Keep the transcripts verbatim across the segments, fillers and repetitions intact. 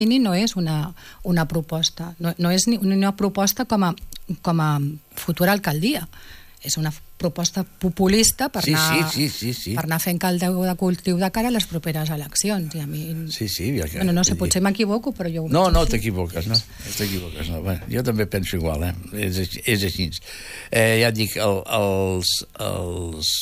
no és una, una proposta, no, no és ni una proposta com a, com a futura alcaldia, és una proposta populista per, sí, anar, sí, sí, sí, sí. per anar fent caldeu de cultiu de cara a les properes eleccions. I a mi... Sí, sí. Que, bueno, no sé, potser m'equivoco, però jo... No, no t'equivoques, no. T'equivoques, no. Bueno, jo també penso igual, eh? És, és així. Eh, ja et dic, el, els, els,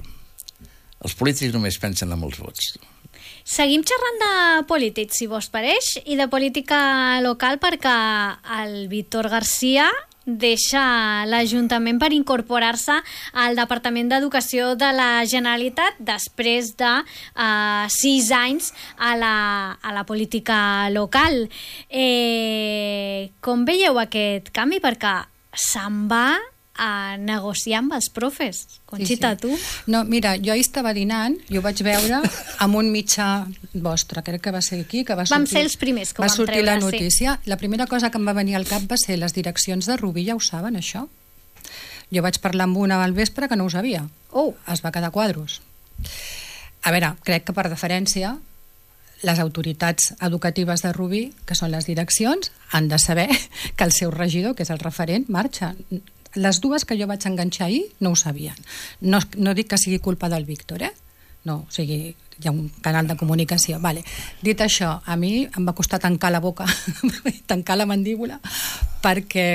els polítics només pensen en els vots. Seguim xerrant de polítics, si vos pareix, i de política local, perquè el Víctor García deixa l'Ajuntament per incorporar-se al Departament d'Educació de la Generalitat després de uh, sis anys a la, a la política local. Eh, com veieu aquest canvi? Perquè se'n va a negociar amb els profes. Conxita, sí, sí. Tu? No, mira, jo ahir estava dinant i ho vaig veure amb un mitjà vostre, crec que va ser aquí, que va sortir, vam ser els primers que ho va vam sortir treure, la notícia. Sí. La primera cosa que em va venir al cap va ser les direccions de Rubí, ja ho saben, això? Jo vaig parlar amb una al vespre que no ho sabia. Oh. Es va quedar quadros. A veure, crec que per deferència les autoritats educatives de Rubí, que són les direccions, han de saber que el seu regidor, que és el referent, marxa. Les dues que jo vaig enganxar ahir no ho sabien. No, no dic que sigui culpa del Víctor, eh? No, o sigui, hi ha un canal de comunicació. Vale. Dit això, a mi em va costar tancar la boca, tancar la mandíbula, perquè,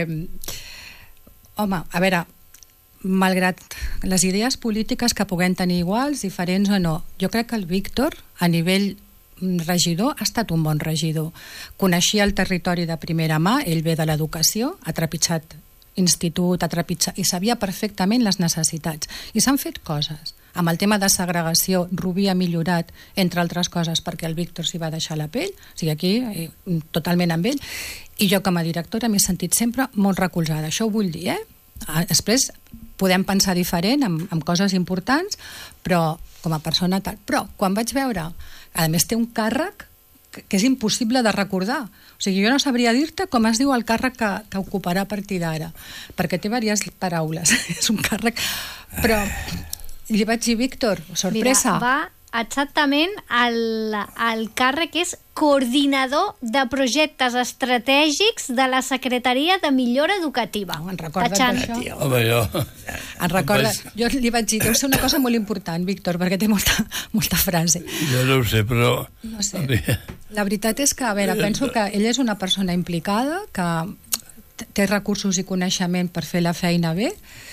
home, a veure, malgrat les idees polítiques que puguem tenir iguals, diferents o no, jo crec que el Víctor, a nivell regidor, ha estat un bon regidor. Coneixia el territori de primera mà, ell ve de l'educació, ha trepitjat institut, ha trepitjat, i sabia perfectament les necessitats. I s'han fet coses. Amb el tema de segregació, Rubí ha millorat, entre altres coses, perquè el Víctor s'hi va deixar la pell, o sigui, aquí, eh, totalment amb ell, i jo com a directora m'he sentit sempre molt recolzada. Això ho vull dir, eh? Després podem pensar diferent amb, amb coses importants, però com a persona tal. Però quan vaig veure, a més té un càrrec que és impossible de recordar. O sigui, jo no sabria dir-te com es diu el càrrec que, que ocuparà a partir d'ara, perquè té diverses paraules. És un càrrec... Però li vaig dir, Víctor, sorpresa. Mira, va exactament el, el càrrec és coordinador de projectes estratègics de la Secretaria de Millora Educativa. No, en recordes d'això? Home, jo... En recorda... Jo li vaig dir, deu ser una cosa molt important, Víctor, perquè té molta, molta frase. Jo no ho sé, però... No sé. La veritat és que, a veure, penso que ell és una persona implicada, que té recursos i coneixement per fer la feina bé,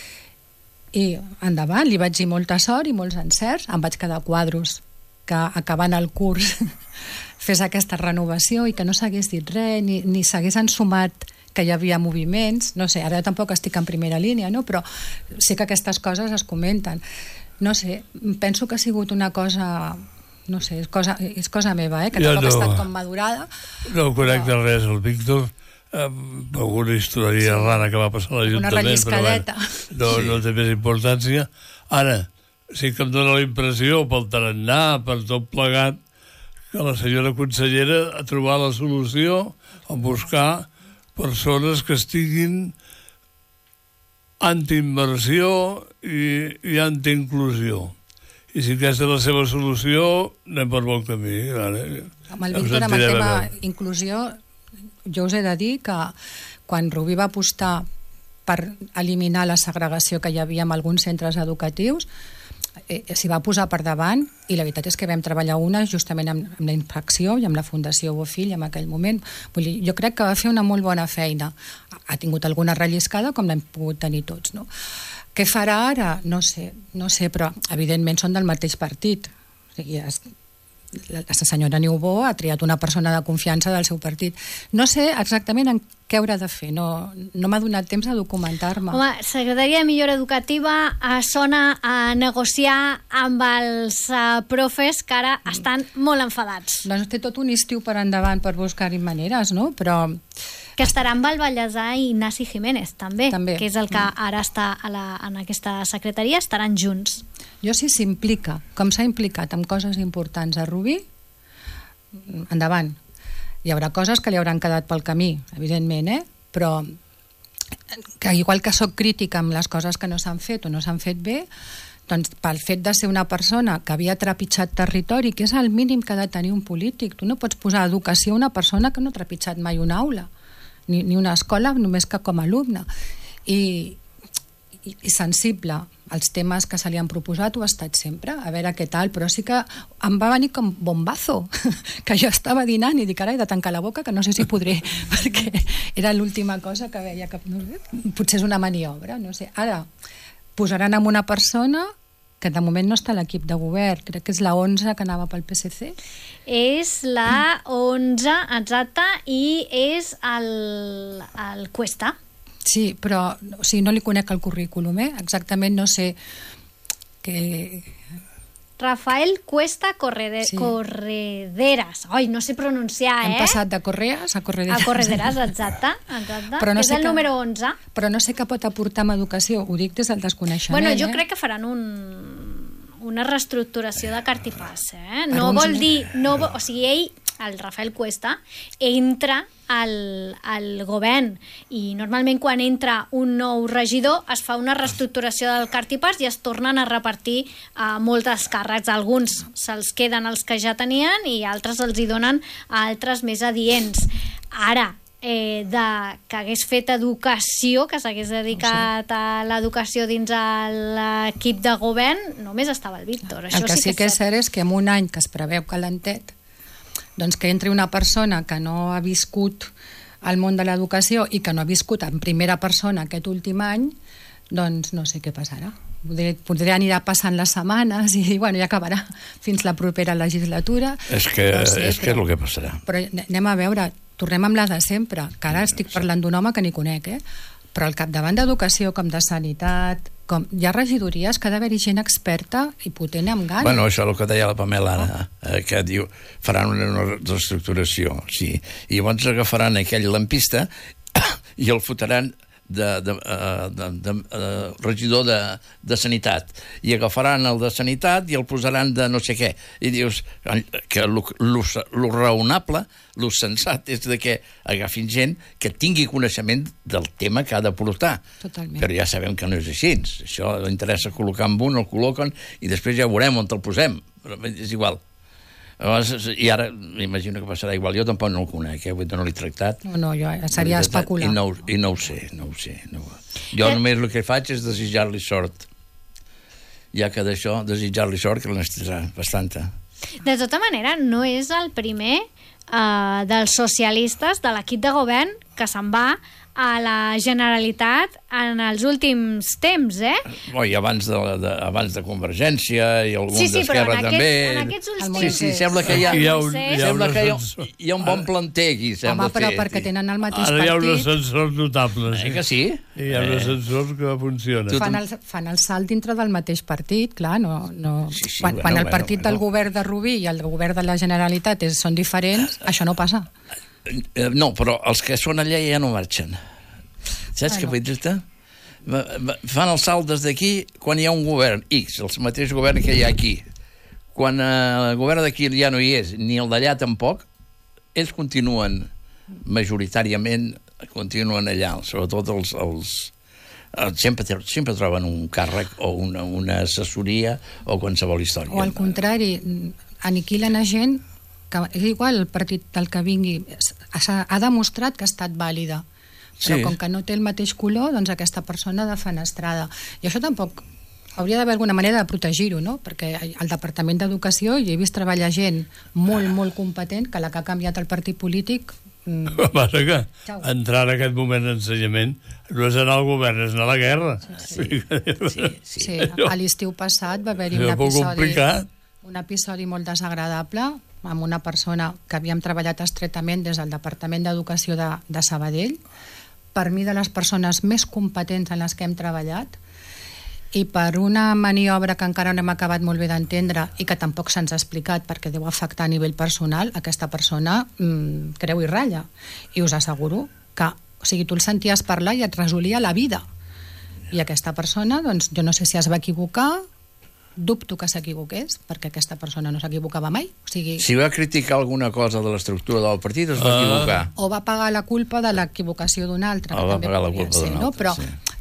i endavant, li vaig dir molta sort i molts encerts, em vaig quedar quadros que acabant el curs fes aquesta renovació i que no s'hagués dit res, ni, ni s'hagués ensumat que hi havia moviments, no sé, ara tampoc estic en primera línia, no? Però sé que aquestes coses es comenten. No sé, penso que ha sigut una cosa, no sé, és cosa, és cosa meva, eh? Que tampoc no, ha estat com madurada. No conec de res el Víctor, amb alguna història sí. rara que va passar a l'Ajuntament, una relliscadeta, però bueno, no, sí. no té més importància. Ara, sí que em dóna la impressió, pel tarannà, per tot plegat, que la senyora consellera ha trobat la solució a buscar persones que estiguin anti-immersió i, i anti-inclusió. I si aquesta és la seva solució, anem per bon camí. Vale. Amb el Víctor, amb el tema inclusió, jo us he de dir que quan Rubí va apostar per eliminar la segregació que hi havia en alguns centres educatius, eh, s'hi va posar per davant, i la veritat és que vam treballar una justament amb, amb la infracció i amb la Fundació Bofill en aquell moment. Vull dir, jo crec que va fer una molt bona feina. Ha tingut alguna relliscada com l'hem pogut tenir tots, no? Què farà ara? No sé, no sé, però evidentment són del mateix partit. O sigui, es, la senyora Niubó ha triat una persona de confiança del seu partit. No sé exactament en què haurà de fer, no, no m'ha donat temps a documentar-me. Home, Secretaria de Millora Educativa eh, sona a negociar amb els eh, profes que ara mm. estan molt enfadats. Doncs té tot un estiu per endavant per buscar-hi maneres, no? Però... Que estarà amb el Vallèsà i Ignasi Jiménez, també, també, que és el que ara està a la, en aquesta secretaria, estaran junts. Jo, si s'implica, com s'ha implicat en coses importants a Rubí, endavant. Hi haurà coses que li hauran quedat pel camí, evidentment, eh? Però que igual que sóc crítica amb les coses que no s'han fet o no s'han fet bé, doncs pel fet de ser una persona que havia trepitjat territori, que és el mínim que ha de tenir un polític. Tu no pots posar educació a una persona que no ha trepitjat mai una aula, ni, ni una escola, només que com a alumne. I, i, i sensible als temes que se li han proposat ho ha estat sempre, a veure què tal, però sí que em va venir com bombazo, que jo estava dinant i dic, ara he de tancar la boca, que no sé si podré, perquè era l'última cosa que veia, que no sé, potser és una maniobra, no sé. Ara, posaran amb una persona que de moment no està a l'equip de govern, crec que és la onze que anava pel P S C. És la onze, exacte, i és el, el Cuesta. Sí, però o sigui, no li conec el currículum, eh? Exactament no sé que... Rafael Cuesta Correde... sí. Correderas. Ai, no sé pronunciar, Hem eh? Hem passat de Correas a Correderas. A Correderas, exacte. exacte. Però no és sé el que, número onze. Però no sé què pot aportar amb educació, ho dic des del desconeixement. Bueno, jo eh? crec que faran un, una reestructuració de cartipàs, eh? No Alguns... vol dir... No, o sigui, ell, el Rafael Cuesta, entra al, al govern i normalment quan entra un nou regidor es fa una reestructuració del cartipàs i es tornen a repartir uh, moltes càrrecs. Alguns se'ls queden els que ja tenien i altres els hi donen a altres més adients. Ara, eh, de, que hagués fet educació, que s'hagués dedicat a l'educació dins l'equip de govern, només estava el Víctor. Això el que sí, sí que és cert és que en un any que es preveu calentet, doncs que entri una persona que no ha viscut al món de l'educació i que no ha viscut en primera persona aquest últim any, doncs no sé què passarà. Podré, podré anirà passant les setmanes i bueno, ja acabarà fins la propera legislatura. És que, no sé, és, però, que és el que passarà. Però anem a veure, tornem amb la de sempre, que ara estic parlant d'un home que ni conec, eh? Però al capdavant d'educació com de sanitat, com hi ha regidories que ha d'haver-hi gent experta i potent amb gana. Bueno, això és el que deia la Pamela ara, eh, que diu, faran una, una reestructuració, sí, i llavors agafaran aquell lampista i el fotran de, de, de, de, de regidor de, de sanitat, i agafaran el de sanitat i el posaran de no sé què, i dius que lo, lo, lo raonable, lo sensat és de que agafin gent que tingui coneixement del tema que ha de portar. Totalment. Però ja sabem que no és així, això interessa col·locar amb un, el col·loquen i després ja veurem on te'l posem, però és igual. I ara m'imagino que passarà igual. Jo tampoc no el conec, eh? Vull dir, no l'he tractat. No, no, jo seria especular. I no, i no ho sé, no ho sé. No. Jo només el que faig és desitjar-li sort. Ja que d'això, desitjar-li sort, que l'estarà bastanta. De tota manera, no és el primer eh, dels socialistes de l'equip de govern que se'n va a la Generalitat en els últims temps, eh? Oh, I abans de, de, abans de Convergència i algun sí, sí, d'Esquerra també. En aquests últims sí, sí, sembla que hi ha, hi ha, un, hi ha, sembla que hi ha, ascensor. hi ha un bon planter aquí. Home, però sí, perquè tenen el mateix ara partit. Ara hi ha un ascensor notable. Eh, que sí? Hi ha un ascensor que funciona. Fan el, fan el salt dintre del mateix partit, clar, no... no... Sí, sí, quan, bueno, quan el bueno, partit bueno. del govern de Rubí i el govern de la Generalitat és, són diferents, això no passa. No, però els que són allà ja no marxen. Saps què vull dir-te? Fan el salt des d'aquí quan hi ha un govern X, el mateix govern que hi ha aquí. Quan el govern d'aquí ja no hi és, ni el d'allà tampoc, ells continuen majoritàriament, continuen allà, sobretot els... els sempre, sempre troben un càrrec o una, una assessoria o qualsevol història. O al contrari, aniquilen a gent que és igual el partit del que vingui, ha demostrat que ha estat vàlida. Però sí, com que no té el mateix color, doncs aquesta persona ha de fenestrada. I això tampoc hauria d'haver alguna manera de protegir-ho, no? Perquè al Departament d'Educació hi he vist treballar gent molt, molt competent, que la que ha canviat el partit polític... El que passa que Ciao. entrar en aquest moment d'ensenyament no és anar al govern, és anar a la guerra. Sí, sí, sí. Sí, a l'estiu passat va haver-hi un episodi, un episodi molt desagradable amb una persona que havíem treballat estretament des del Departament d'Educació de, de Sabadell, per mi de les persones més competents en les que hem treballat, i per una maniobra que encara no hem acabat molt bé d'entendre i que tampoc se'ns ha explicat perquè deu afectar a nivell personal, aquesta persona mmm, creu i ratlla. I us asseguro que, o sigui, tu el senties parlar i et resolia la vida. I aquesta persona, doncs, jo no sé si es va equivocar, dubto que s'equivoqués, perquè aquesta persona no s'equivocava mai. O sigui, si va criticar alguna cosa de l'estructura del partit, es va equivocar. O va pagar la culpa de l'equivocació d'un altre, o que va també pagar la podria culpa ser, d'un no? altre, Però sí.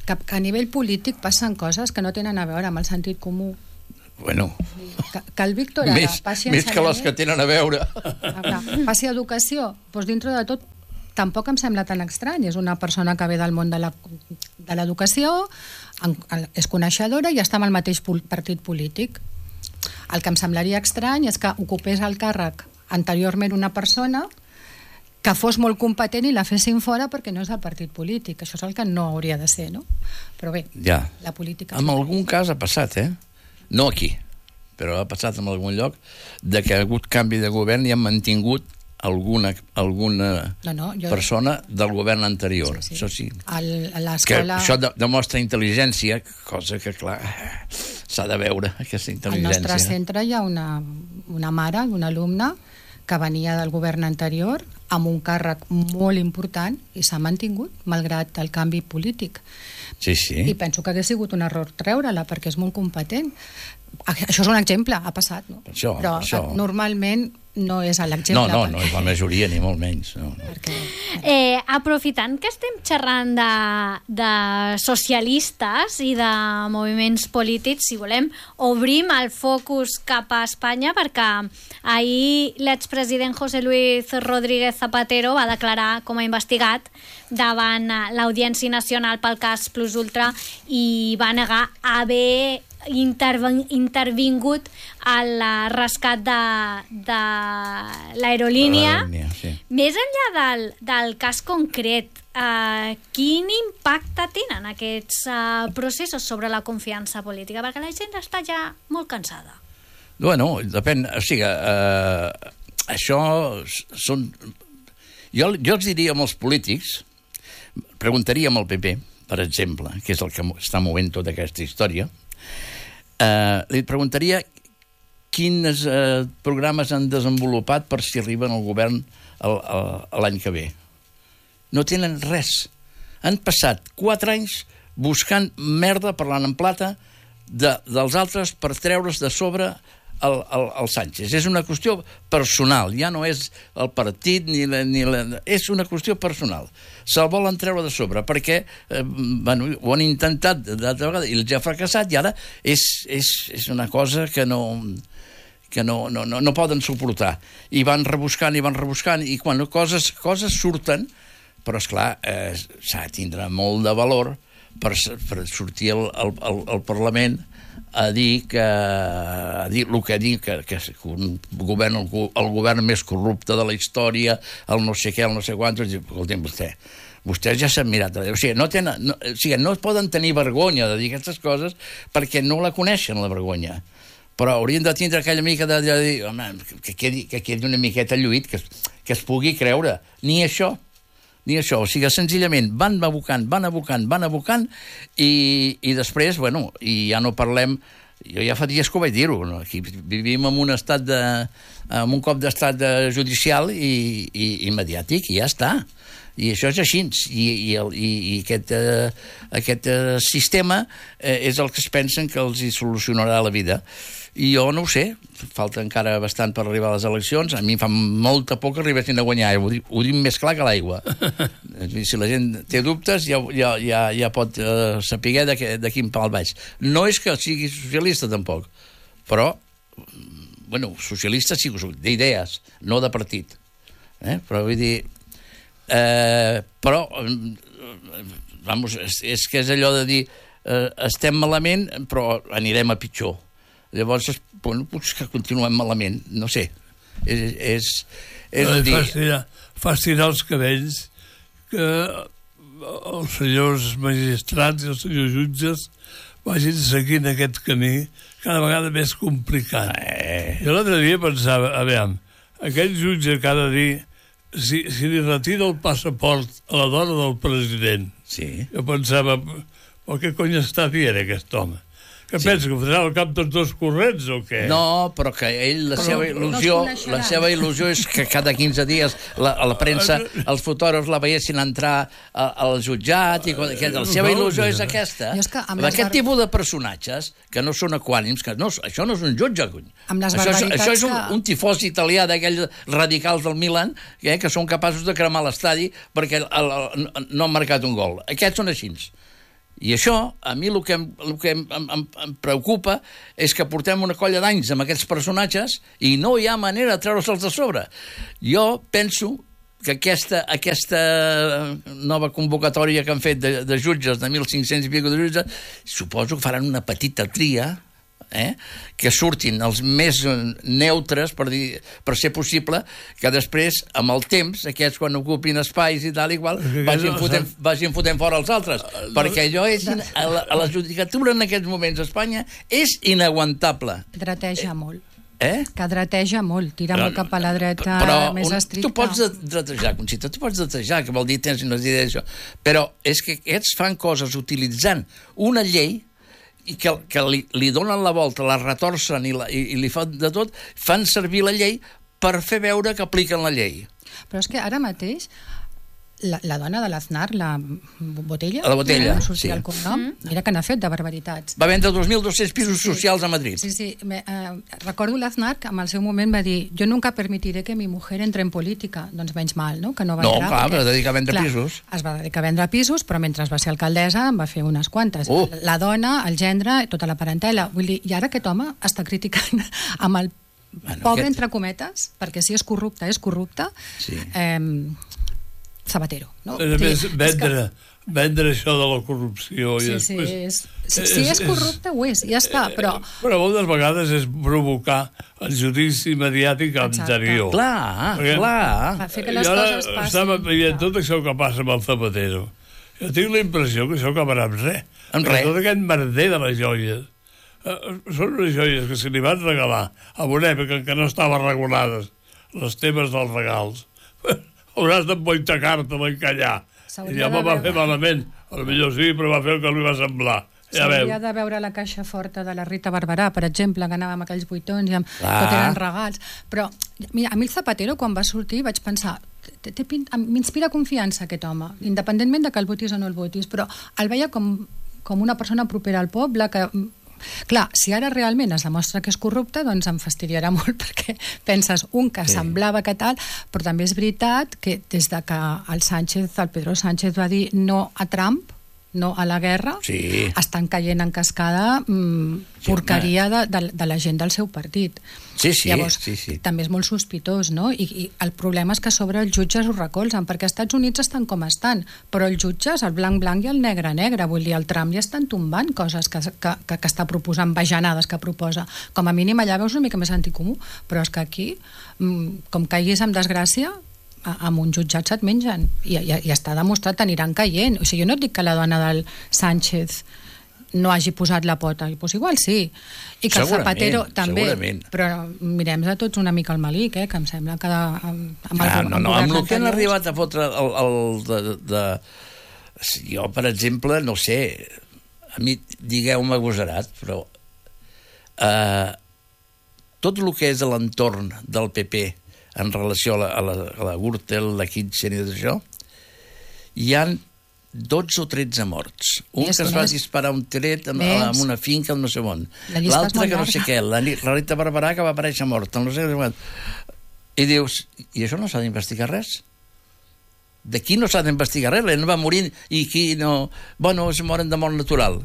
que, que a nivell polític passen coses que no tenen a veure amb el sentit comú. Bueno, que, que el Víctor ara més, passi més que les que tenen a veure. Ara, passi educació, doncs dintre de tot tampoc em sembla tan estrany. És una persona que ve del món de l'educació, és coneixedora i està amb el mateix partit polític. El que em semblaria estrany és que ocupés el càrrec anteriorment una persona que fos molt competent i la fessin fora perquè no és del partit polític. Això és el que no hauria de ser, no? Però bé, ja. La política... En algun cas ha passat, eh? No aquí, però ha passat en algun lloc de que ha hagut canvi de govern i han mantingut alguna, alguna no, no, jo... persona del govern anterior. Sí, sí. Això sí. El, que això de, demostra intel·ligència, cosa que, clar, s'ha de veure, aquesta intel·ligència. Al nostre centre hi ha una, una mare, una alumna, que venia del govern anterior amb un càrrec molt important i s'ha mantingut, malgrat el canvi polític. Sí, sí. I penso que hagués sigut un error treure-la, perquè és molt competent. Això és un exemple, ha passat, no? Això, però això. Normalment no és l'exemple. No, no, no és la majoria, ni molt menys. No, no. Perquè... Eh, aprofitant que estem xerrant de, de socialistes i de moviments polítics, si volem, obrim el focus cap a Espanya, perquè ahir l'expresident José Luis Rodríguez Zapatero va declarar com a investigat davant l'Audiència Nacional pel cas Plus Ultra i va negar haver intervingut al rescat de, de l'aerolínia. Sí. Més enllà del, del cas concret, eh, quin impacte tenen aquests eh, processos sobre la confiança política? Perquè la gent està ja molt cansada. Bueno, depèn. O sigui, eh, això són... Jo, jo els diria als polítics, preguntaríem al P P, per exemple, que és el que està movent tota aquesta història, Uh, li preguntaria quins uh, programes han desenvolupat per si arriben al govern l'any que ve. No tenen res. Han passat quatre anys buscant merda, parlant en plata, de, dels altres per treure's de sobre el, el, el Sánchez. És una qüestió personal, ja no és el partit ni la, ni la, és una qüestió personal. Se'l volen treure de sobre perquè eh, bueno, ho han intentat d'altra vegada i els ha fracassat i ara és, és, és una cosa que no que no, no, no, no poden suportar i van rebuscant i van rebuscant i quan coses, coses surten, però esclar eh, s'ha de tindre molt de valor per, per sortir al, al, al Parlament a dir que a dir el que diu que, que un govern, el, el govern més corrupte de la història, el no sé què, el no sé quantos, escolti'm vostè, vostès ja s'han mirat, o sigui, no tenen, no, o sigui, no poden tenir vergonya de dir aquestes coses perquè no la coneixen, la vergonya. Però haurien de tindre aquella mica de, de dir, home, que quedi, que quedi una miqueta lluït, que, que es pugui creure. Ni això. Ni això, o sigui, senzillament van abocant, van abocant, van abocant i, i després, bueno, i ja no parlem, jo ja fa dies que ho vaig dir-ho, no? Aquí vivim en un estat de, en un cop d'estat judicial i, i, i mediàtic i ja està. I això és així, i, i, el, i, i aquest, eh, aquest eh, sistema eh, és el que es pensen que els hi solucionarà la vida. I jo no ho sé, falta encara bastant per arribar a les eleccions, a mi em fa molta por que arribessin a guanyar, ho dic, ho dic més clar que l'aigua. Si la gent té dubtes ja, ja, ja, ja pot eh, saber de, que, de quin pal vaig. No és que sigui socialista tampoc, però, bueno, socialista sí que soc, d'idees, no de partit. Eh? Però vull dir... Eh, però vamos, és, és que és allò de dir eh, estem malament però anirem a pitjor, llavors bueno, potser que continuem malament, no sé, és, és, és no, dir... fascinar, fascinar els cabells que els senyors magistrats i els senyors jutges vagin seguint aquest camí cada vegada més complicat. eh. Jo l'altre dia pensava, a veure, aquell jutge que ha de dir Si, si li retira el passaport a la dona del president, sí. Jo pensava, però què cony està dient aquest home? Que sí. Pensa que fotrà al cap tots dos corrents o què? No, però que ell, la però, seva il·lusió no la seva il·lusió és que cada quinze dies la, a la premsa, els fotògrafs la veiessin entrar a, al jutjat i que la seva il·lusió és aquesta. És amb aquest bar... tipus de personatges que no són equànims, que no, això no és un jutge, cony. Això, és, això és un, que... un tifós italià d'aquells radicals del Milan eh, que són capaços de cremar l'estadi perquè el, el, el, no han marcat un gol. Aquests són així. I això, a mi el que, em, el que em, em, em preocupa és que portem una colla d'anys amb aquests personatges i no hi ha manera de treure-se'ls de sobre. Jo penso que aquesta, aquesta nova convocatòria que han fet de, de jutges, de mil cinc-cents i pico de jutges, suposo que faran una petita tria, eh? que surtin els més neutres, per, dir, per ser possible, que després, amb el temps, aquests quan ocupin espais i tal, igual, vagin fotent, vagin fotent fora els altres. Perquè allò és... A la, a la judicatura en aquests moments a Espanya és inaguantable. Drateja molt. Eh? Que drateja molt, tira molt cap a la dreta però més un, estricta. Tu pots dratejar, Conxita, tu pots dratejar, que vol dir tens unes idees d'això, però és que aquests fan coses utilitzant una llei i que, que li, li donen la volta, la retorcen i, la, i, i li fan de tot, fan servir la llei per fer veure que apliquen la llei. Però és que ara mateix la, la dona de l'Aznar, la Botella, la Botella, no sí. El cognom, mm. Mira que n'ha fet de barbaritats. Va vendre dos mil dos-cents pisos sí, sí. socials a Madrid. Sí, sí. Me, eh, recordo l'Aznar que en el seu moment va dir jo nunca permitiré que mi mujer entre en política. Doncs menys mal, no? Que no va no, entrar. clar, perquè, va dedicar a vendre clar, pisos. Es va dedicar a vendre pisos, però mentre va ser alcaldessa en va fer unes quantes. Uh. La dona, el gendre, tota la parentela. Vull dir, i ara aquest home està criticant amb el bueno, pobre, aquest... entre cometes, perquè si és corrupte, és corrupte, sí. eh, Zapatero. No? A més, vendre, que... vendre això de la corrupció... Sí, i després, sí, és, si, és, si és corrupte ho és, ja està, però... Però moltes vegades és provocar el judici mediàtic anterior. Clar, perquè, clar. Per fer que les coses passin. Estava veient tot això que passa amb el Zapatero. Jo tinc la impressió que això acabarà amb res. Amb res. Tot aquest merder de les joies. Uh, són unes joies que se li van regalar a una època en què no estaven regulades les temes dels regals. Hauràs d'emboitar carta l'encallar. I ja me va fer malament. Potser sí, però va fer el que li va semblar. Ja S'hauria de veure la caixa forta de la Rita Barberà, per exemple, que anava amb aquells buitons i amb... Ah. tot eren regals. Però, mira, a mi el Zapatero, quan va sortir, vaig pensar m'inspira confiança aquest home, independentment de que el votis o no el votis, però el veia com, com una persona propera al poble, que... Clar, si ara realment es demostra que és corrupte, doncs em fastidiarà molt, perquè penses, un, que sí. semblava que tal, però també és veritat que des de que el Sánchez, el Pedro Sánchez va dir no a Trump, no a la guerra, sí. estan caient en cascada mmm, porqueria de, de, de la gent del seu partit. Sí, sí, Llavors, sí, sí. també és molt sospitós, no? I, I el problema és que a sobre els jutges ho recolzen, perquè als Estats Units estan com estan, però els jutges, el blanc blanc i el negre negre, vull dir, el Trump ja estan tombant coses que, que, que, que està proposant, bajanades que proposa. Com a mínim allà veus una mica més anticomú, però és que aquí, mmm, com caiguis amb desgràcia, amb un jutjat se't mengen i, i, i està demostrat, aniran caient. O sigui, jo no et dic que la dona del Sánchez no hagi posat la pota, doncs igual sí, i que el Zapatero també, segurament. Però mirem de tots una mica el malic, eh, que em sembla que de, amb, amb ah, el, no, no, amb el que han arribat a fotre el, el, de, de... jo, per exemple, no sé, a mi digueu-me agosarat, però eh, tot el que és a l'entorn del P P en relació a la, a la, a la Gürtel, la Kitchen i tot això, hi han dotze o tretze morts. Un més, que es va més. disparar un tret en, en una finca no sé on. L'altre que no sé què, la, la Rita Barberà que va aparèixer morta. No sé què. I dius, i això no s'ha d'investigar res? D'aquí no s'ha d'investigar res? L'en va morir i aquí no... Bueno, es moren de mort natural.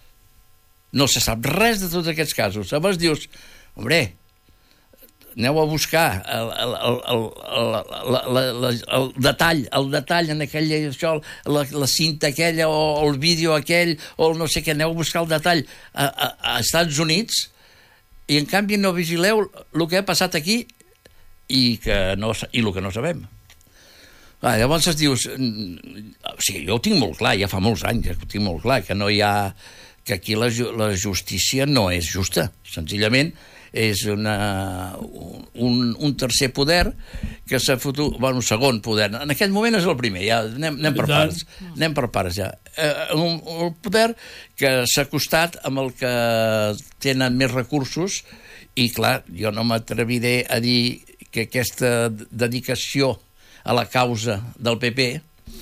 No se sap res de tots aquests casos. Llavors dius, hombre, aneu a buscar el, el, el, el, el, el, el detall, el detall en aquell, això, la, la cinta aquella o el vídeo aquell o el no sé què, aneu a buscar el detall a, a, a Estats Units i en canvi no vigileu el que ha passat aquí i, que no, i el que no sabem. Ah, llavors es dius, o sigui, jo ho tinc molt clar, ja fa molts anys que ho tinc molt clar, que no hi ha, que aquí la, la justícia no és justa, senzillament és una, un, un tercer poder que s'ha fotut, bueno, un segon poder, en aquest moment és el primer, ja anem, anem per parts, anem per parts ja. Eh, un, un poder que s'ha acostat amb el que tenen més recursos i clar, jo no m'atreviré a dir que aquesta dedicació a la causa del P P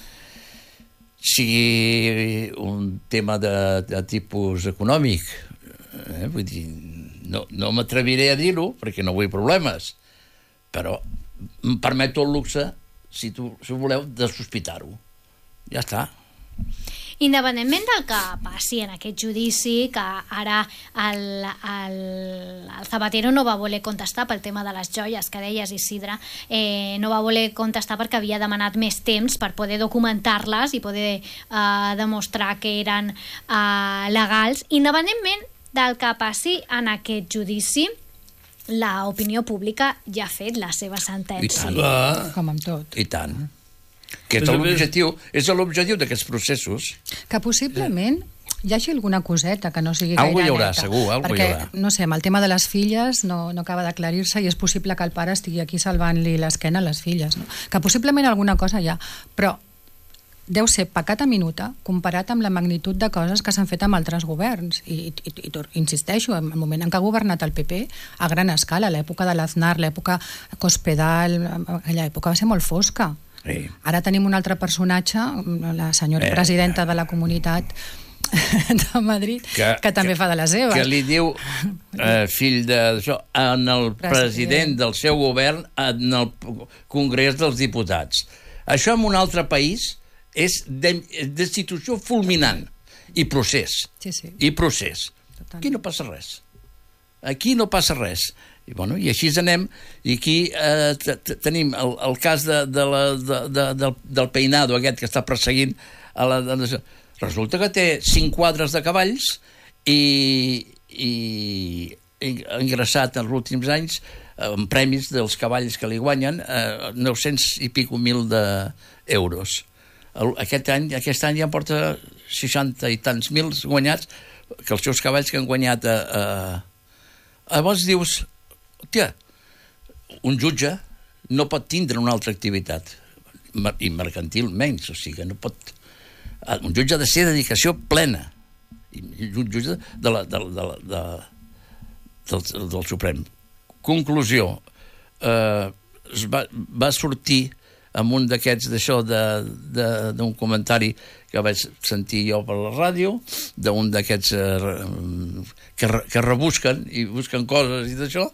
sigui un tema de, de tipus econòmic, eh? Vull dir, no, no m'atreviré a dir-ho perquè no vull problemes, però em permeto el luxe, si, tu, si voleu, de sospitar-ho. Ja està. Independentment del que passi en aquest judici, que ara el, el, el Zapatero no va voler contestar pel tema de les joies que deies, Isidre, eh, no va voler contestar perquè havia demanat més temps per poder documentar-les i poder eh, demostrar que eren eh, legals. Independentment del que passi en aquest judici, l'opinió pública ja ha fet la seva sentència. I tant. Com amb tot. I tant. Que és l'objectiu, és l'objectiu d'aquests processos. Que possiblement hi hagi alguna coseta que no sigui gaire algú hi haurà, neta. segur, algú perquè, hi haurà. no sé, amb el tema de les filles no, no acaba d'aclarir-se i és possible que el pare estigui aquí salvant-li l'esquena a les filles. No? Que possiblement alguna cosa hi ha, però deu ser pecat a minuta comparat amb la magnitud de coses que s'han fet amb altres governs. I, i, i, i insisteixo, en el moment en què ha governat el P P, a gran escala, l'època de l'Aznar, l'època Cospedal, aquella època va ser molt fosca. Sí. Ara tenim un altre personatge, la senyora eh, presidenta de la Comunitat de Madrid, que, que també que, fa de la seva. Que li diu, eh, fill d'això, en el president. president del seu govern en el Congrés dels Diputats. Això en un altre país és destitució fulminant i procés. Sí, sí. I procés. Totalment. Aquí no passa res. Aquí no passa res. I, bueno, i així anem, i aquí eh, tenim el, el cas de, de la, de, de, del, del Peinado, aquest que està perseguint a la, de, resulta que té cinc quadres de cavalls i, i, i ha ingressat en els últims anys en premis dels cavalls que li guanyen eh, nou-cents i pico mil d'euros. Aquest any, aquest any ja porta seixanta i tants mil guanyats, que els seus cavalls que han guanyat a... a... Llavors dius, hòstia, un jutge no pot tindre una altra activitat, i mercantil menys, o sigui que no pot... Un jutge ha de ser dedicació plena, i un jutge de la, de, de, de, del, del Suprem. Conclusió, eh, es va, va sortir amb un d'aquests d'això d'un comentari que vaig sentir jo per la ràdio, d'un d'aquests eh, que, que rebusquen i busquen coses i d'això,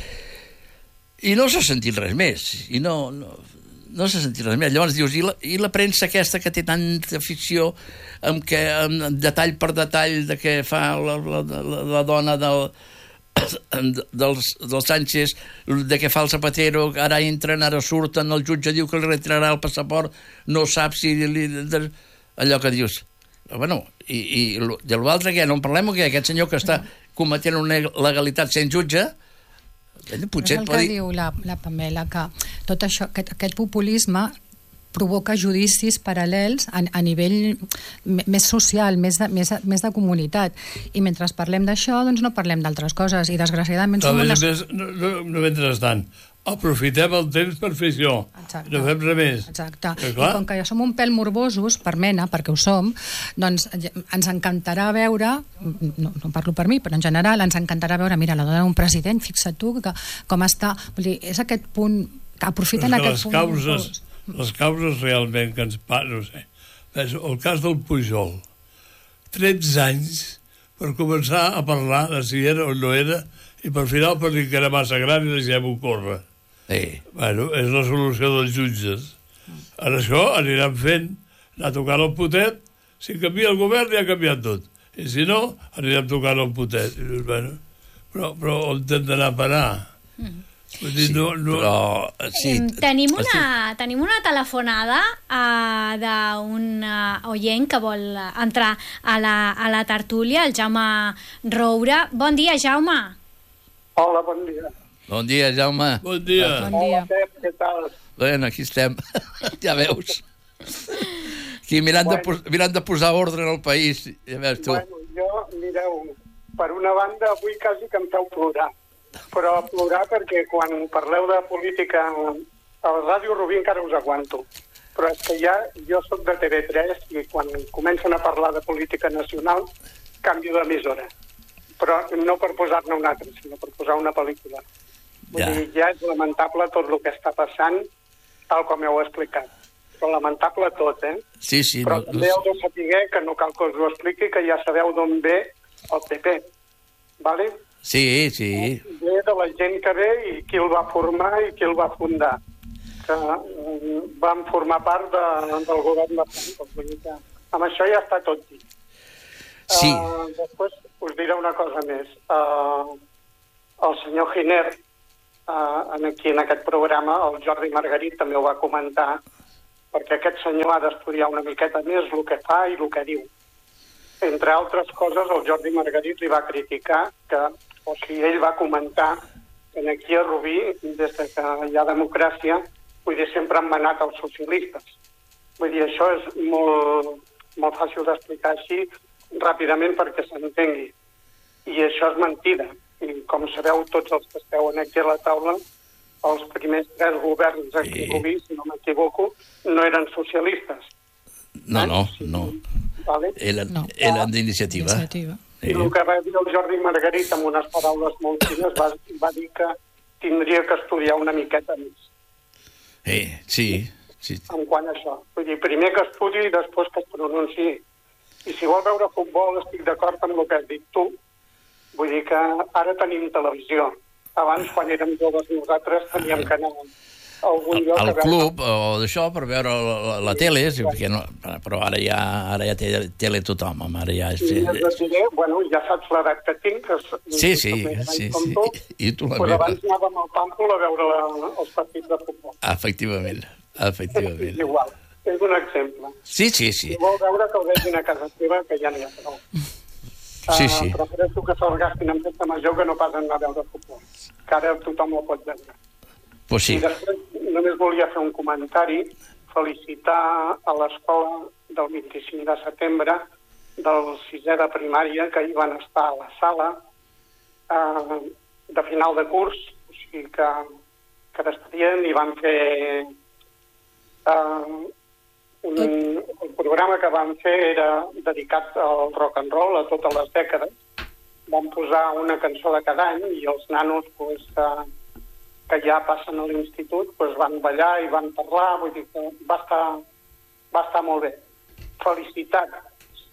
i no s'ha sentit res més, i no, no, no s'ha sentit res més. Llavors dius, i la, i la premsa aquesta que té tanta ficció, amb, que, amb detall per detall de què fa la, la, la, la dona del... dels, dels Sánchez, de què fa el Zapatero, ara entren, ara surten, el jutge diu que li retirarà el passaport, no sap si li, de, allò que dius, bueno, i, i de l'altre què, no en parlem o què? Aquest senyor que està cometent una legalitat sent jutge, potser és el pot que dir... diu la, la Pamela, que tot això, aquest, aquest populisme provoca judicis paral·lels a, a nivell més social, més de, més, més de comunitat. I mentre parlem d'això, doncs no parlem d'altres coses. I desgraciadament... No, unes... més, no, no, no mentrestant, aprofitem el temps per fer això. Exacte. No fem res més. Exacte. I com que ja som un pèl morbosos, per mena, perquè ho som, doncs ens encantarà veure, no, no parlo per mi, però en general ens encantarà veure, mira, la dona d'un president, fixa't tu, que, com està... Vull dir, és aquest punt, que aprofiten aquest punt... Causes, les causes realment que ens pa, no sé. El cas del Pujol. tretze anys per començar a parlar de si era o no era, i per final per dir que era massa gran i deixem-ho córrer. Sí. Bueno, és la solució dels jutges. En això aniran fent, anar tocant el potet, si canvia el govern ja ha canviat tot. I si no, anirem tocant el potet. I dius, bueno, però, però on hem d'anar a parar? Mm. Vull dir, sí, no, no... però... Sí, tenim, una, tenim una telefonada uh, d'un uh, oient que vol entrar a la, a la tertúlia, el Jaume Roura. Bon dia, Jaume. Hola, bon dia. Bon dia, Jaume. Bon dia. Bon dia. Hola, Pep, què tal? Bueno, aquí estem. Ja veus. Aquí mirant, bueno. de, pos mirant de posar ordre en el país. Ja veus tu. Bueno, jo, mireu, per una banda, avui quasi que em feu plorar. Però plorar perquè quan parleu de política a la ràdio Rubí encara us aguanto. Però és que ja jo sóc de T V tres i quan comencen a parlar de política nacional canvio d'emissora. Però no per posar-ne una altra, sinó per posar una pel·lícula. Vull ja. dir, ja és lamentable tot el que està passant, tal com heu explicat. Però lamentable tot, eh? Sí, sí. Però no, també no... heu de saber, que no cal que us ho expliqui, que ja sabeu d'on ve el P P. Vale? Sí, sí. Ve de la gent que ve i qui el va formar i qui el va fundar. Que um, van formar part de, del govern de Franco. Vull dir que amb això ja està tot dit. Sí. Uh, després us diré una cosa més. Uh, el senyor Giner, uh, aquí en aquest programa, el Jordi Margarit també ho va comentar, perquè aquest senyor ha d'estudiar una miqueta més el que fa i el que diu. Entre altres coses, el Jordi Margarit li va criticar que, o sigui, ell va comentar que aquí a Rubí, des que hi ha democràcia, vull dir, sempre han manat els socialistes. Vull dir, això és molt, molt fàcil d'explicar així ràpidament perquè s'entengui. I això és mentida. I com sabeu tots els que esteu aquí a la taula, els primers tres governs aquí a Rubí, si no m'equivoco, no eren socialistes. No, no, no. Vale? Eren, No. eren d'iniciativa. Iniciativa. I el que va dir el Jordi Margarit amb unes paraules molt fines va, va dir que tindria que estudiar una miqueta més. Eh, sí, sí. En quant a això. Vull dir, primer que estudi i després que es pronunciï. I si vol veure futbol, estic d'acord amb el que has dit tu. Vull dir que ara tenim televisió. Abans, quan érem joves nosaltres, teníem que anar a algun lloc... Al a veure... club o d'això per veure la, la, la tele, sí, perquè no, però ara ja, ara ja té tele tothom, home, ara ja... És, I et diré, bueno, ja saps l'edat que tinc, que és... Sí, sí, sí, sí. Tu, I tu la pues meva. abans anàvem al Pàmpol a veure la, els partits de futbol. Efectivament, efectivament. És igual, és un exemple. Sí, sí, sí. Si vol veure que el vegin a casa seva, que ja n'hi ha prou. Sí, sí. Uh, prefereixo que se'ls gastin en festa major que no pas anar a veure futbol, que ara tothom ho pot veure. Pues sí. I després només volia fer un comentari, felicitar a l'escola del vint-i-cinc de setembre del sisè de primària, que hi van estar a la sala eh, de final de curs, o sigui que, que despedien i van fer eh, un, el programa que van fer era dedicat al rock and roll a totes les dècades. Van posar una cançó de cada any i els nanos pues, eh, que ja passen a l'institut pues, van ballar i van parlar, vull dir que va estar, va estar molt bé. Felicitats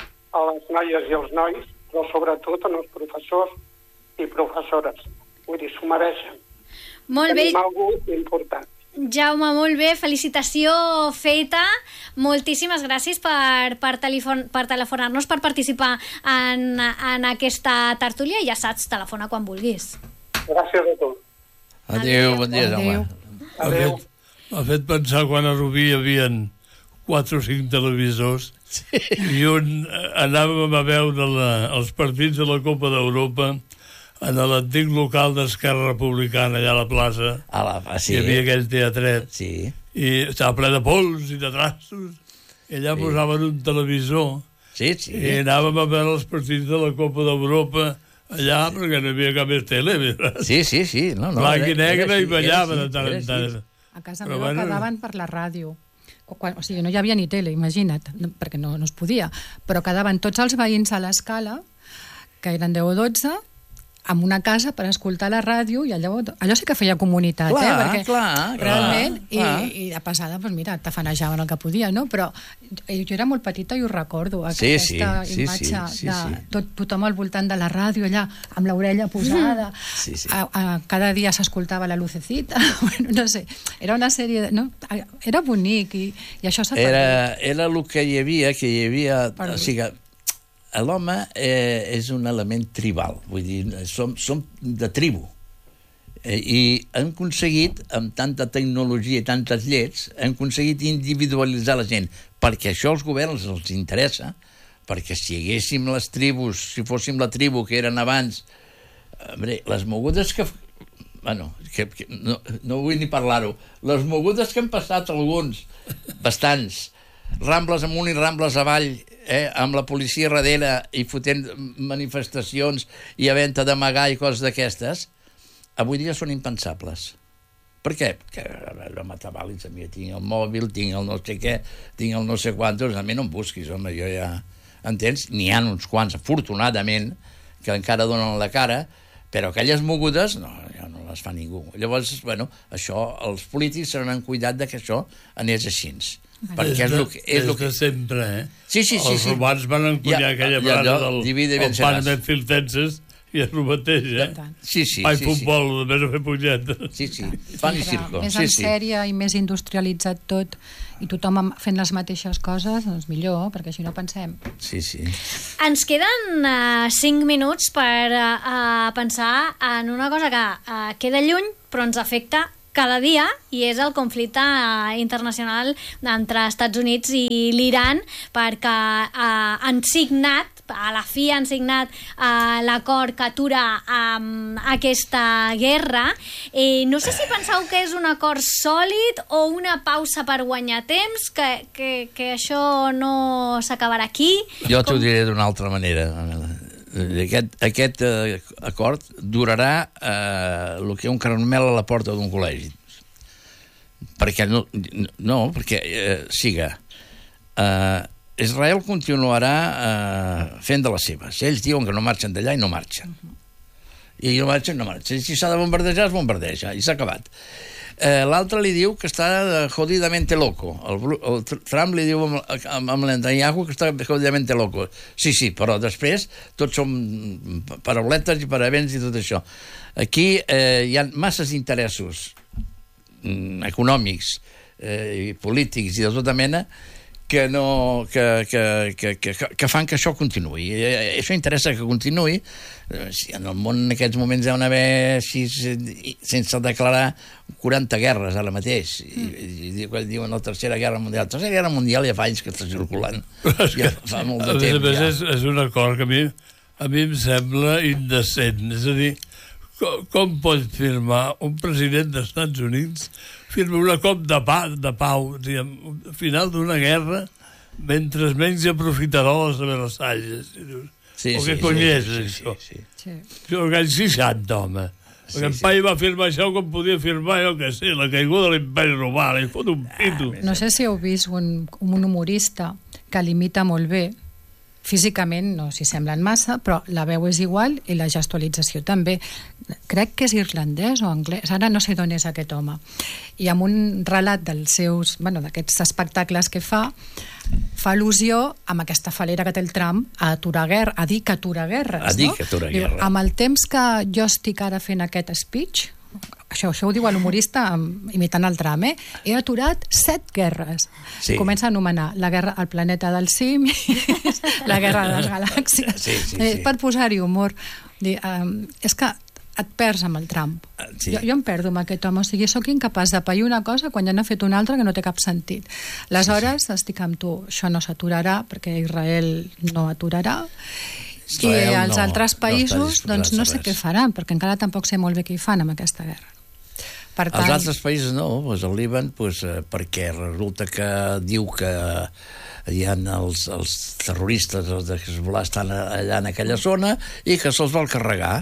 a les noies i els nois, però sobretot als professors i professores. Vull dir, s'ho mereixen. Molt bé. Tenim algú important. Jaume, molt bé, felicitació feta. Moltíssimes gràcies per, per, telefon, per telefonar-nos, per participar en, en aquesta tertúlia, i ja saps, telefona quan vulguis. Gràcies a tu. Adéu, bon dia, Jaume. M'ha fet, m'ha fet pensar quan a Rubí hi havia quatre o cinc televisors sí. I un anàvem a veure la, els partits de la Copa d'Europa en l'antic local d'Esquerra Republicana, allà a la plaça. A la, sí. Hi havia aquell teatret. Sí. I estava ple de pols i de traços. I allà sí. Posaven un televisor. Sí, sí. I anàvem a veure els partits de la Copa d'Europa allà, perquè no hi havia cap més tele. Sí, sí, sí. No, no, blanc i negre era, i ballava era, de tant en tant. A casa meva bueno... quedaven per la ràdio. Quan, o sigui, no hi havia ni tele, imagina't, perquè no, no es podia. Però quedaven tots els veïns a l'escala, que eren deu o dotze, amb una casa per escoltar la ràdio, i allò, allò sí que feia comunitat, clar, eh? Perquè clar, realment, clar. I, i de passada, doncs mira, t'afanejaven el que podia, no? Però jo era molt petita i ho recordo, sí, aquesta sí, imatge sí, sí, de sí. tot, tothom al voltant de la ràdio, allà, amb l'orella posada, sí, sí. A, a, cada dia s'escoltava la lucecita, bueno, no sé, era una sèrie, de, no? Era bonic, i, i això s'ha era, era el que hi havia, que hi havia, Perdó. o sigui, l'home eh, és un element tribal, vull dir, som, som de tribu. Eh, I hem aconseguit, amb tanta tecnologia i tantes llets, hem aconseguit individualitzar la gent, perquè això als governs els interessa, perquè si hi haguéssim les tribus, si fóssim la tribu que eren abans, hombre, les mogudes que... Bueno, que, que no, no vull ni parlar-ho. Les mogudes que han passat alguns, bastants, rambles amunt i rambles avall, eh, amb la policia darrere i fotent manifestacions i havent d'amagar i coses d'aquestes, avui dia són impensables. Per què? Perquè no m'atabàlis, a mi tinc el mòbil, tinc el no sé què, tinc el no sé quantos, a mi no em busquis, home, jo ja... Entens? N'hi ha uns quants, afortunadament, que encara donen la cara, però aquelles mogudes no, ja no les fa ningú. Llavors, bueno, això, els polítics se n'han cuidat de que això anés així. Perquè és, de, és, és, és que... de sempre, eh? Sí, sí, sí. Els sí. romans van encunyar ja, aquella frase ja, del divide el pan de filtenses, i és el mateix, eh? Sí, sí, Ai, sí, futbol, de més a fer punyeta. Sí, sí, fan i circo. Més Sí, en sí. sèrie i més industrialitzat tot, i tothom am- fent les mateixes coses, doncs millor, perquè així no pensem. Sí, sí. Ens queden uh, cinc minuts per uh, uh, pensar en una cosa que uh, queda lluny, però ens afecta cada dia, i és el conflicte uh, internacional entre Estats Units i l'Iran, perquè uh, han signat, a la fi han signat uh, l'acord que atura um, aquesta guerra. Eh, no sé si penseu que és un acord sòlid o una pausa per guanyar temps, que, que, que això no s'acabarà aquí. Jo t'ho diré d'una altra manera. Aquest, aquest eh, acord durarà eh, el que un caramel a la porta d'un col·legi. Perquè no, no perquè eh, siga eh, Israel continuarà eh, fent de les seves. Ells diuen que no marxen d'allà i no marxen. I no marxen, no marxen. Si s'ha de bombardejar, es bombardeja. I s'ha acabat. Eh, L'altre li diu que està jodidamente loco. El, el Trump li diu amb, amb, amb Netanyahu que està jodidamente loco. Sí, sí, però després tots som parauletes i paravents i tot això. Aquí eh, hi ha masses interessos mm, econòmics eh, i polítics i de tota mena que, no, que, que, que, que, que fan que això continuï. Eh, això interessa que continuï. Eh, si en el món en aquests moments hi ha d'haver, sense declarar, quaranta guerres ara mateix. I, i, i diuen la tercera guerra mundial. La tercera guerra mundial ja fa anys que està circulant. Ja fa molt de temps. A més, ja. és, és un acord que a mi, a mi em sembla indecent. És a dir, com, com pot firmar un president dels Estats Units firma un acord de, pa, de pau, diguem, al final d'una guerra, mentre menys aprofitaroles de Versalles. Sí, o sí, què cony sí, és, sí, això? sí, sí. Sí. Jo gany seixanta, home. Sí, Perquè en sí. Pai va firmar això com podia firmar, jo què sé, la caiguda de l'imperi romà, li fot un pito. No sé si heu vist un, un humorista que limita molt bé, físicament no s'hi semblen massa, però la veu és igual i la gestualització també. Crec que és irlandès o anglès, ara no sé d'on és aquest home. I amb un relat dels seus, bueno, d'aquests espectacles que fa, fa al·lusió amb aquesta falera que té el Trump a aturar guerra, a dir que atura guerres, A dir no? que atura Diu, guerra. amb el temps que jo estic ara fent aquest speech, això, això ho diu l'humorista imitant el Trump, eh? He aturat set guerres. Sí. Comença a anomenar la guerra al planeta del Sim, la guerra de les galàxies, Sí, sí, eh, sí. per posar-hi humor. Dir, um, és que et perds amb el Trump. Sí. Jo, jo em perdo amb aquest home, o sigui, sóc incapaç de pair una cosa quan ja n'ha fet una altra que no té cap sentit. Aleshores, sí, sí. estic amb tu, això no s'aturarà, perquè Israel no aturarà, Israel i els no- altres no està països, disposat doncs no a sé res. què faran, perquè encara tampoc sé molt bé què hi fan amb aquesta guerra. Per tant, Els altres països no, doncs el Líban, doncs, eh, perquè resulta que diu que hi ha els, els terroristes, els de Hezbollah, estan allà en aquella zona i que se'ls vol carregar.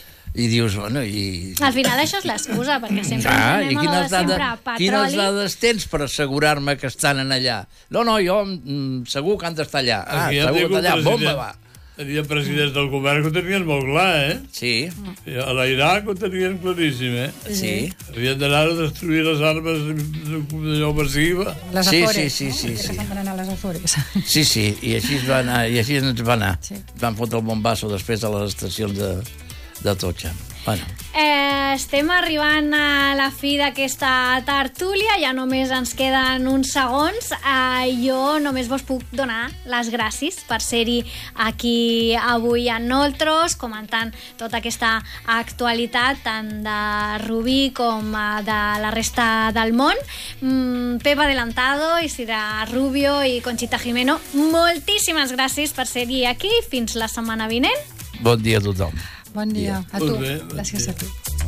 I dius, bueno, i... Al final això és l'excusa, perquè sempre Ah, ens i anem a quines, sempre dades, quines petroli. dades tens per assegurar-me que estan en allà? No, no, jo mm, segur que han d'estar allà. Ah, Aquí ja segur tinc que un allà, president. bomba, va. Hi ha presidents del govern que ho tenien molt clar, eh? Sí, I a l'Iraq ho tenien claríssim, eh? sí. Havien d'anar a destruir les armes d'allò massiva. les Sí, Afores, sí, sí, sí, no? sí. Que se'n van anar a les Afores. Sí, sí, i així es va anar, i així ens va anar. Sí. Van fotre el bombasso després a les estacions de, de Totxa. Bueno, Eh, estem arribant a la fi d'aquesta tertúlia, ja només ens queden uns segons. Eh, jo només vos puc donar les gràcies per ser-hi aquí avui a Noltros, comentant tota aquesta actualitat tant de Rubí com eh, de la resta del món. Mm, Pep Adelantado, Isidre Rubio i Conxita Jimeno, moltíssimes gràcies per ser-hi aquí. Fins la setmana vinent. bon dia a tothom. Bon dia a tu. Molt bé, bon Gràcies dia. a tu.